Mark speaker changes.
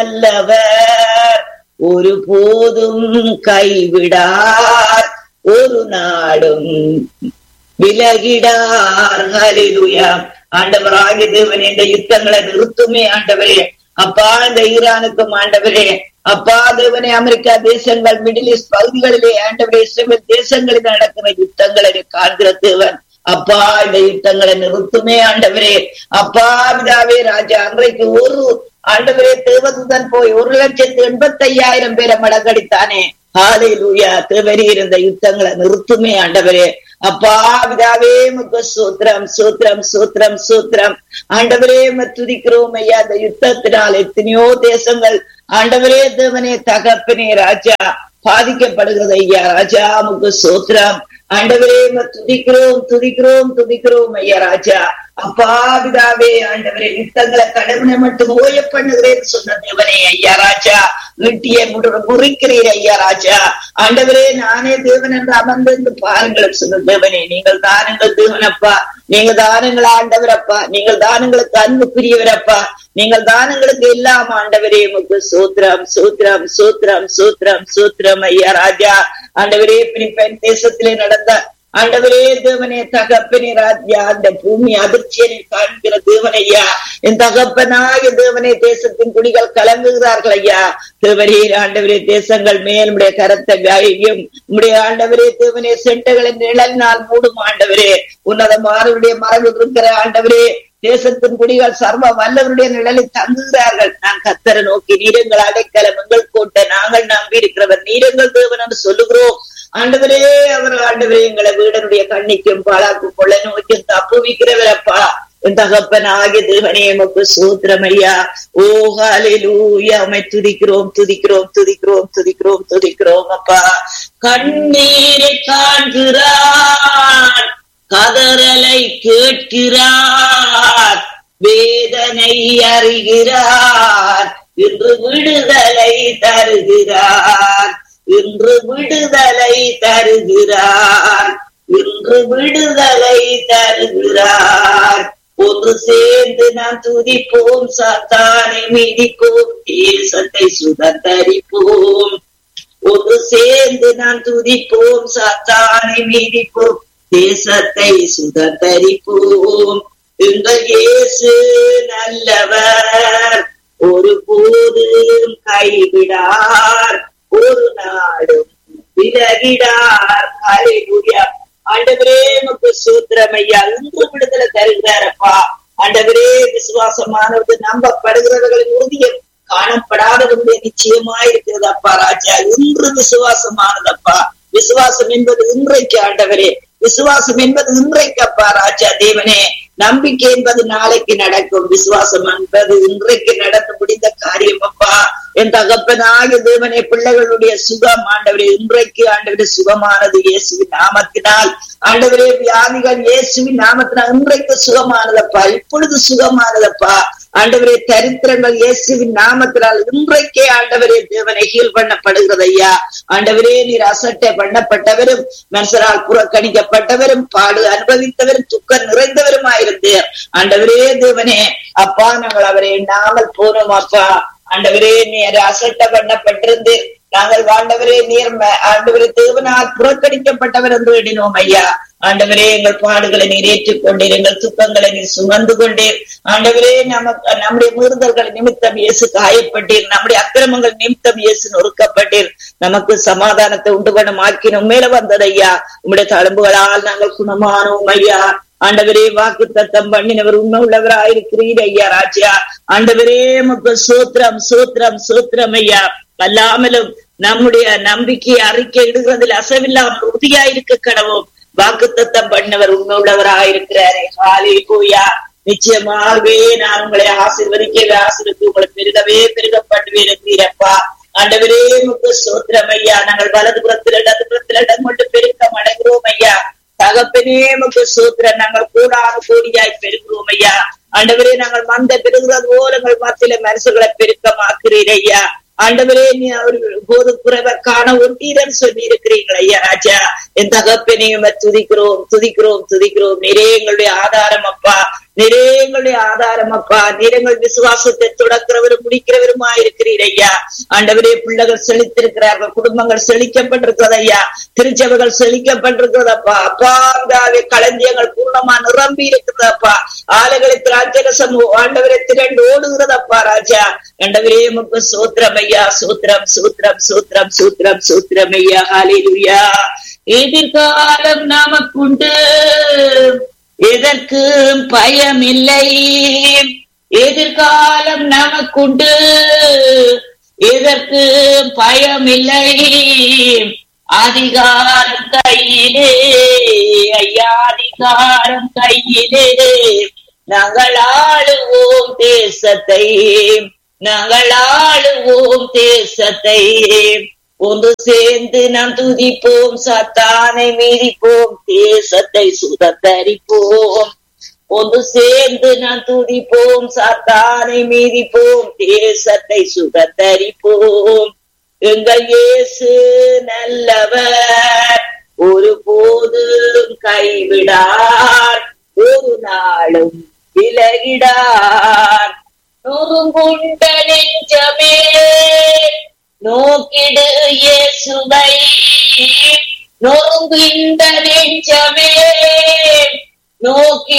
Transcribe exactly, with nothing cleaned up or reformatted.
Speaker 1: நல்லவர், ஒரு போதும் கைவிடார், ஒரு நாடும் விலகிடார். ஹல்லேலூயா. ஆண்டவராகிய தேவனே, இந்த யுத்தங்களை நிறுத்துமே ஆண்டவரே. அப்பா, இந்த ஈரானுக்கும் ஆண்டவரே, அப்பா தேவனே, அமெரிக்கா தேசங்கள், மிடில் ஈஸ்ட் பகுதிகளிலே ஆண்டவரே, இஸ்ரேல் தேசங்களில் நடக்கிற யுத்தங்களை காண்கிற தேவன். அப்பா, இந்த யுத்தங்களை நிறுத்துமே ஆண்டவரே. அப்பா பிதாவே ராஜா, அன்றைக்கு ஒரு ஆண்டவரே தேவதூதன் போய் ஒரு லட்சத்து எண்பத்தி ஐயாயிரம் பேரை மடக்கடித்தானே. ஹல்லேலூயா. தேவரீர் இந்த யுத்தங்களை நிறுத்துமே ஆண்டவரே. அப்பா பிதாவே, முக சூத்திரம் சூத்திரம் சூத்திரம் சூத்திரம் ஆண்டவரே, துதிக்கிறோம் ஐயா. இந்த யுத்தத்தினால் எத்தனையோ தேசங்கள் ஆண்டவரே தேவனே தகப்பனே ராஜா பாதிக்கப்படுகிறது ஐயா. ராஜா முக சூத்திரம் ஆண்டவரே, துதிக்கிறோம் துதிக்கிறோம் துதிக்கிறோம் ஐயா ராஜா. அப்பா பிதாவே ஆண்டவரே, யுத்தங்களை கடவுளை மட்டும் ஓய பண்ணுகிறேன் சொன்ன தேவனே ஐயா ராஜா, வீட்டியை முறிக்கிறீர் ஐயா ராஜா. ஆண்டவரே, நானே தேவன் என்று அமர்ந்து பாருங்கள் சொன்ன தேவனே, நீங்கள் தானங்கள் தேவனப்பா, நீங்க தானங்கள் ஆண்டவரப்பா, நீங்கள் தானங்களுக்கு அன்பு பிரியவரப்பா, நீங்கள் தானங்களுக்கு எல்லாம் ஆண்டவரே. முக்கு சூத்திரம் சூத்திரம் சூத்திரம் சூத்திரம் சூத்திரம் ஐயா ராஜா. ஆண்டவரே, பிலிப்பைன் தேசத்திலே நடந்த ஆண்டவரே தேவனே தகப்பனே ராஜா, அந்த பூமி அதிர்ச்சியை காண்கிற தேவன் ஐயா. என் தகப்பனாய தேவனே, தேசத்தின் குடிகள் கலங்குகிறார்கள் ஐயா. தேவரே ஆண்டவரே, தேசங்கள் மேல் உடைய கரத்தை காயும் உடைய ஆண்டவரே தேவனே, சென்றுகளின் நிழலினால் மூடும் ஆண்டவரே. உன்னதமானவருடைய மரபு இருக்கிற ஆண்டவரே, தேசத்தின் குடிகள் சர்வ வல்லவருடைய நிழலில் தங்குகிறார்கள். நான் கர்த்தரை நோக்கி, நீரங்கள் அடைக்கலம், எங்கள் கோட்டை, நாங்கள் நம்பி இருக்கிறவர், நீரங்கள் தேவன் என்று சொல்லுகிறோம் ஆண்டவரே. அவர் ஆண்டவரே, எங்களை வீடனுடைய கண்ணிக்கும் பாலாக்கும் கொள்ள நோக்கியும் தப்புவிக்கிறவரப்பா. என் தகப்பன் ஆகிய தேவனே, எமக்கு சூத்திரம் ஐயா. ஓ ஹல்லேலூயா. உம்மை துதிக்கிறோம் துதிக்கிறோம் துதிக்கிறோம் துதிக்கிறோம் துதிக்கிறோம் அப்பா. கண்ணீரை காண்கிறார், கதறலை கேட்கிறார், வேதனை அறிகிறார், இன்று விடுதலை தருகிறார், இன்று விடுதலை தருகிறார், இன்று விடுதலை தருகிறார். ஒன்று சேர்ந்து நாம் துதிப்போம், சாத்தானை மீதிப்போம், தேசத்தை சுதந்தரிப்போம். ஒன்று சேர்ந்து நாம் துதிப்போம், சாத்தானை மீதிப்போம், தேசத்தை சுதந்தரிப்போம். எங்கள் இயேசு நல்லவர், ஒரு போதும் கைவிடார், ஒரு நாடும் விலகிடார். ஹல்லேலூயா. ஆண்டவரே, உமக்கு சூத்திரம் ஐயா. இன்று விடுதலை தருகிறாரப்பா. ஆண்டவரே, விசுவாசமானது நம்பப்படுகிறவர்களின் உறுதியம் காணப்படாதவர்களுடைய நிச்சயமாயிருக்கிறது அப்பா ராஜா. இன்று விசுவாசமானதப்பா. விசுவாசம் என்பது இன்றைக்கு ஆண்டவரே, விசுவாசம் என்பது இன்றைக்கு அப்பா ராஜா தேவனே. நம்பிக்கை என்பது நாளைக்கு நடக்கும், விசுவாசம் என்பது இன்றைக்கு நடந்து முடிந்த காரியம் அப்பா. என் தகப்பனாகிய தேவனே, பிள்ளைகளுடைய சுகம் ஆண்டவரே இன்றைக்கு ஆண்டவரே சுகமானது இயேசுவின் நாமத்தினால். ஆண்டவரே, வியாதிகள் இயேசுவின் நாமத்தினால் இன்றைக்கு சுகமானதப்பா, இப்பொழுது சுகமானதப்பா. ஆண்டவரே, தரித்திரங்கள் இயேசுவின் நாமத்தினால் இன்றைக்கே ஆண்டவரே தேவனை ஹீல் பண்ணப்படுகிறது ஐயா. ஆண்டவரே, நீர் அசட்டை பண்ணப்பட்டவரும், மனுஷரால் புறக்கணிக்கப்பட்டவரும், பாடு அனுபவித்தவரும், துக்கம் நிறைந்தவருமாயிருந்து ஆண்டவரே தேவனே அப்பா, நாங்கள் அவரை எண்ணாமல் போனோம் அப்பா. ஆண்டவரே, நீர் அசட்டை பண்ணப்பட்டிருந்து நாங்கள் ஆண்டவரே நீர் ஆண்டவரே தேவனால் புறக்கணிக்கப்பட்டவர் என்று எண்ணினோம் ஐயா. ஆண்டவரே, எங்கள் பாடுகளை நீர் ஏற்றுக்கொண்டீர், எங்கள் துக்கங்களை நீர் சுமந்து கொண்டீர். ஆண்டவரே, நமக்கு நம்முடைய மீறுதல்கள் நிமித்தம் இயேசு காயப்பட்டீர், நம்முடைய அக்கிரமங்கள் நிமித்தம் இயேசு நொறுக்கப்பட்டீர். நமக்கு சமாதானத்தை உண்டு பண்ண மாக்கினோம் மேல வந்தது ஐயா. உம்முடைய தழும்புகளால் நாங்கள் குணமானோம் ஐயா. ஆண்டவரே, வாக்கு தத்தம் பண்ணினவர் உண்மை உள்ளவராயிருக்கிறீர் ஐயா ராஜா. ஆண்டவரே, உமக்கு சூத்திரம் சூத்திரம் சூத்திரம் ஐயா. அல்லாமலும் நம்முடைய நம்பிக்கையை அறிக்கை இடுகிறதில் அசைவில்லாமல் உறுதியாயிருக்க கடவோம். வாக்கு தத்தம் பண்ணவர் உண்மை உள்ளவராயிருக்கிறாரே. ஹல்லேலூயா. நிச்சயமாகவே நான் உங்களை ஆசீர்வதிக்க ஆசீர்வதித்து உங்களை பெருகவே பெருகப்படுவேன் என்றீரப்பா. ஆண்டவரே, உமக்கு சூத்திரம் ஐயா. நாங்கள் வலது புறத்தில் இடது புறத்தில் இடம் கொண்டு பெருக்கம் அடைகிறோம் ஐயா. தகப்பனே, உமக்கு சூத்திரம். நாங்கள் கூடான கூடியாய் பெருகிறோம் ஐயா. ஆண்டவரே, நாங்கள் மந்த பெருகிறது போல எங்கள் மத்தியில மனசுகளை பெருக்கமாக்குறீர் ஐயா. ஆண்டவரே, நீ அவர் போது குறைவக்கான ஒரு தீரன் சொல்லி இருக்கிறீர்கள் ஐயா ராஜா. என் தகப்பனையும் துதிக்கிறோம் துதிக்கிறோம் துதிக்கிறோம். நிறைய எங்களுடைய ஆதாரம் அப்பா. நீரே எங்களுடைய ஆதாரம் அப்பா. நீர் எங்கள் விசுவாசத்தை தொடக்கிறவரும் முடிக்கிறவருமா இருக்கிறீர் ஐயா. ஆண்டவரே, பிள்ளைகள் செழித்திருக்கிறார்கள், குடும்பங்கள் செழிக்கப்பட்டிருக்கிறது ஐயா, திருச்சபைகள் செழிக்கப்பட்டிருக்கிறதப்பா. அப்பா களஞ்சியங்கள் பூர்ணமா நிரம்பி இருக்கிறதப்பா. ஆலைகளை திராட்சரசம் ஆண்டவரை திரண்டு ஓடுகிறதப்பா ராஜா. ஆண்டவரே, உமக்கு சூத்திரம் ஐயா, சூத்திரம் சூத்திரம் சூத்திரம் சூத்திரம் சூத்திரம் ஐயா. ஹல்லேலூயா. எதிர்காலம் நமக்குண்டு, எதற்கு பயமில்லை. எதிர்காலம் நமக்குண்டு, எதற்கு பயமில்லை. அதிகாரம் கையிலே ஐயா, அதிகாரம் கையிலே. நாங்கள் ஆளுவோம் தேசத்தை, நாங்கள் ஆளுவோம் தேசத்தை. ஒன்று சேர்ந்து நாம் துதிப்போம், சாத்தானை மீறிப்போம், தேசத்தை சுதந்தரிப்போம். ஒன்று சேர்ந்து நாம் துதிப்போம், சாத்தானை மீறிப்போம், தேசத்தை சுதந்தரிப்போம். எங்கள் இயேசு நல்லவர், ஒரு போதும் கைவிடார், ஒரு நாளும் விலகிடார். நொறுங்குண்ட நெஞ்சமே நோக்கிடு இயேசுவை, நொறுங்குண்ட நெஞ்சமே நோக்கி